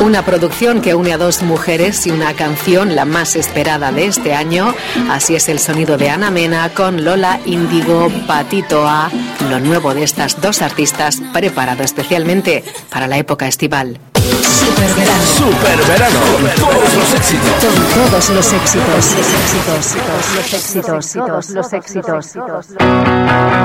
Una producción que une a dos mujeres y una canción, la más esperada de este año. Así es el sonido de Ana Mena con Lola Índigo, Patito A, lo nuevo de estas dos artistas, preparado especialmente para la época estival. Superverano. Superverano. Con todos los éxitos. Con todos los éxitos. Todos los éxitos.